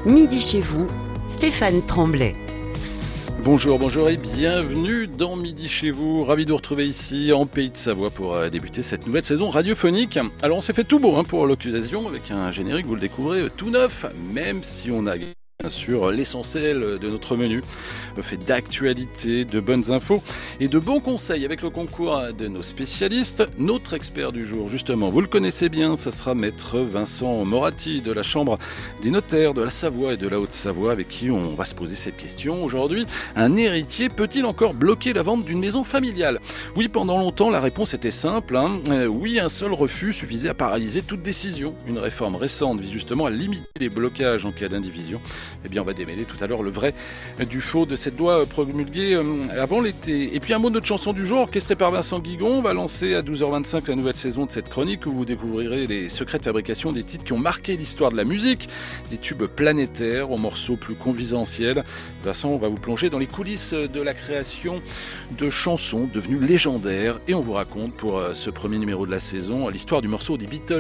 Midi chez vous, Stéphane Tremblay. Bonjour et bienvenue dans Midi chez vous. Ravi de vous retrouver ici en Pays de Savoie pour débuter cette nouvelle saison radiophonique. Alors on s'est fait tout beau pour l'occasion avec un générique, vous le découvrez, tout neuf, même si on a bien sûr l'essentiel de notre menu, fait d'actualité, de bonnes infos et de bons conseils avec le concours de nos spécialistes. Notre expert du jour, justement, vous le connaissez bien, ce sera maître Vincent Moratti de la Chambre des notaires de la Savoie et de la Haute-Savoie, avec qui on va se poser cette question aujourd'hui. Un héritier peut-il encore bloquer la vente d'une maison familiale ? Oui, pendant longtemps, la réponse était simple. Oui, un seul refus suffisait à paralyser toute décision. Une réforme récente vise justement à limiter les blocages en cas d'indivision. Eh bien, on va démêler tout à l'heure le vrai du faux de cette loi promulguée avant l'été. Et puis un mot de notre chanson du jour, orchestré par Vincent Guigon. On va lancer à 12h25 la nouvelle saison de cette chronique où vous découvrirez les secrets de fabrication des titres qui ont marqué l'histoire de la musique, des tubes planétaires aux morceaux plus convivientiels. Vincent, on va vous plonger dans les coulisses de la création de chansons devenues légendaires et on vous raconte pour ce premier numéro de la saison l'histoire du morceau des Beatles